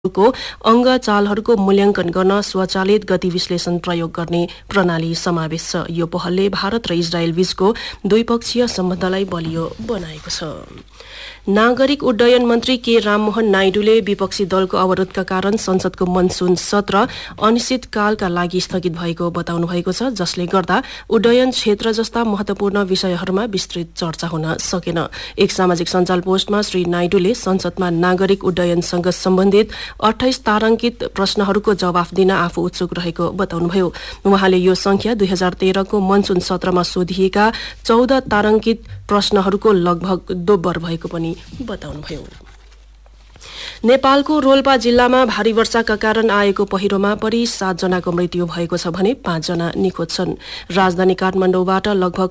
को अङ्ग चालहरूको मूल्याङ्कन गर्न स्वचालित गति विश्लेषण प्रयोग गर्ने प्रणाली समावेश छ। यो पहलले भारत र इजरायल बीचको द्विपक्षीय सम्बन्धलाई बलियो बनाएको छ। नागरिक उड्डयन मन्त्री के राममोहन नायडूले विपक्षी दलको अवरोधका कारण संसदको मनसून सत्र अनिश्चितकालका लागि स्थगित भएको बताउनु भएको छ, जसले गर्दा उड्डयन क्षेत्र जस्ता महत्वपूर्ण विषयहरूमा विस्तृत चर्चा हुन सकेन। एक सामाजिक सञ्जाल पोस्टमा श्री नायडूले संसदमा नागरिक उड्डयनसँग सम्बन्धित 28 ताराङ्कित प्रश्नहरूको जवाफ दिन आफू उत्सुक रहेको बताउनुभयो। उहाँले यो संख्या 2013 को मनसून सत्रमा सोधिएका 14 ताराङ्कित प्रश्नहरूको लगभग दोब्बर भएको पनि बताउनुभयो। नेपालको रोल्पा जिल्लामा भारी वर्षाका कारण आएको पहिरोमा परि 7 जनाको मृत्यु भएको छ भने 5 जना निखोज छन्। राजधानी काठमाडौँबाट लगभग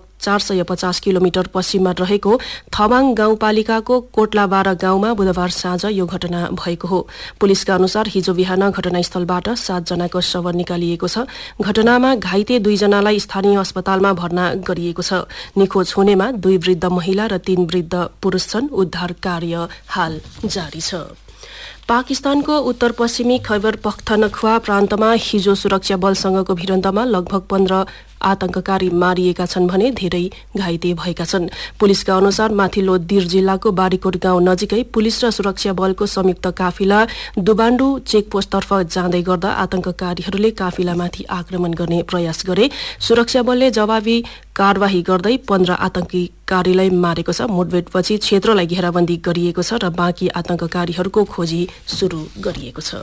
450 किलोमिटर पश्चिममा रहेको थबाङ गाउँपालिकाको कोटलाबारा गाउँमा बुधबार साँझ यो घटना भएको हो। पुलिसका अनुसार हिजो बिहान घटनास्थलबाट 7 जनाको शव निकालिएको छ। घटनामा घाइते 2 जनालाई स्थानीय अस्पतालमा भर्ना गरिएको छ। निखोज हुनेमा 2 वृद्ध महिला र 3 वृद्ध पुरुष छन्। उद्धार कार्य हाल जारी छ। पाकिस्तानको उत्तर पश्चिमी खैबर पख्तनख्वा प्रान्तमा हिजो सुरक्षा बलसँगको भिडन्तमा लगभग 15 आतंककारी मारिएका छन् भने धेरै घाइते भएका छन्। पुलिसका अनुसार माथिल्लो दिर जिल्लाको बारीकोट गाउँ नजिकै पुलिस र सुरक्षा बलको संयुक्त काफिला दुबाण्डु चेकपोस्टतर्फ जाँदै गर्दा आतंककारीहरूले काफिलामाथि आक्रमण गर्ने प्रयास गरे। सुरक्षा बलले जवाबी कारवाही गर्दै 15 आतंकीकारीलाई मारेको छ। मुठभेडपछि क्षेत्रलाई घेराबन्दी गरिएको छ र बाँकी आतंककारीहरूको खोजी सुरु गरिएको छ।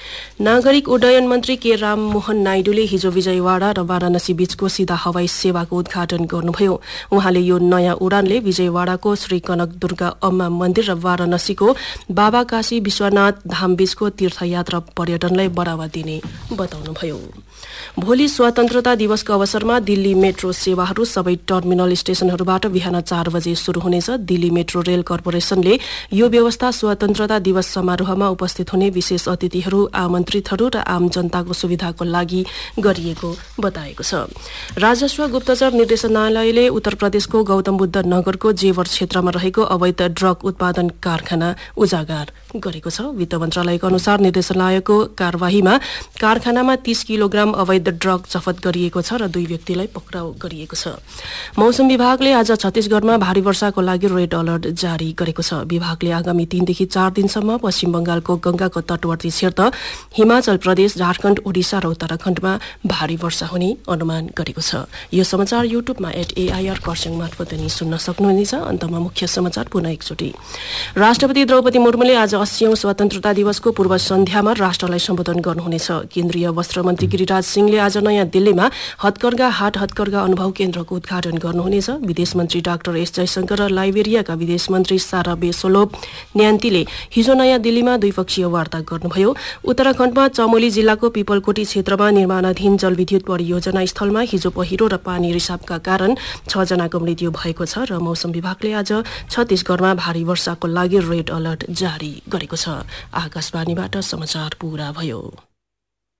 नागरिक उड्डयन मन्त्री के राममोहन नायडूले हिजो विजयवाडा र वाराणसी बीचको सीधा हवाई सेवाको उद्घाटन गर्नुभयो। उहाँले यो नयाँ उडानले विजयवाडाको श्री कनक दुर्गा अम्मा मन्दिर र वाराणसीको बाबा काशी विश्वनाथ धाम बीचको तीर्थयात्रा पर्यटनलाई बढ़ावा दिने बताउनुभयो। भोलि स्वतन्त्रता दिवसको अवसरमा दिल्ली मेट्रो सेवाहरू सबै टर्मिनल स्टेशनहरूबाट बिहान 4 बजे शुरू हुनेछ। दिल्ली मेट्रो रेल कर्पोरेसनले यो व्यवस्था स्वतन्त्रता दिवस समारोहमा उपस्थित हुने विशेष अतिथिहरू, आमन्त्रितहरू र आम जनताको सुविधाको लागि गरिएको बताएको छ। राजस्व गुप्तचर निर्देशनालयले उत्तर प्रदेशको गौतम बुद्ध नगरको जेवर क्षेत्रमा रहेको अवैध ड्रग उत्पादन कारखाना उजागर गरेको छ। वित्त मन्त्रालयको अनुसार निर्देशनालयको कार्यवाहीमा कारखानामा 30 किलोग्राम अवैध ड्रग जफत गरिएको छ र 2 व्यक्तिलाई पक्राउ गरिएको छ। मौसम विभागले आज छत्तीसगढमा भारी वर्षाको लागि रेड अलर्ट जारी गरेको छ। विभागले आगामी 3 देखि 4 दिनसम्म पश्चिम बंगालको गंगाको तटवर्ती क्षेत्र, हिमाचल प्रदेश, झारखण्ड, ओडिसा र उत्तराखण्डमा भारी वर्षा हुने अनुमान गरेको छ। यो समाचार युट्युबमा @AIR खरसाङ मार्फत पनि सुन्न सक्नुहुनेछ। अन्तमा मुख्य समाचार पुनः एकचोटि। राष्ट्रपति द्रौपदी मुर्मुले आज 80औं स्वतन्त्रता दिवसको पूर्व सन्ध्यामा राष्ट्रलाई सम्बोधन गर्नुहुनेछ। केन्द्रीय वस्त्र मन्त्री गिरिराज सिंहले आज नयाँ दिल्लीमा हतकर्घा हाट हतकर्घा अनुभव केन्द्रको उद्घाटन गर्नुहुनेछ। विदेश मन्त्री डाक्टर एस जयशंकर र लाइबेरियाका विदेश मन्त्री सारा बेसोलोभ न्यान्तीले हिजो नयाँ दिल्लीमा द्विपक्षीय वार्ता गर्नुभयो। उत्तराखण्डमा चमोली जिल्लाको पिपलकोटी क्षेत्रमा निर्माणाधीन जलविद्युत परियोजना स्थलमा हिजो पहिरो र पानी रिसावका कारण 6 जनाको मृत्यु भएको छ र मौसम विभागले आज छत्तीसगढमा भारी वर्षाको लागि रेड अलर्ट जारी गरेको छ। आकाशवाणीबाट समाचार पूरा भयो।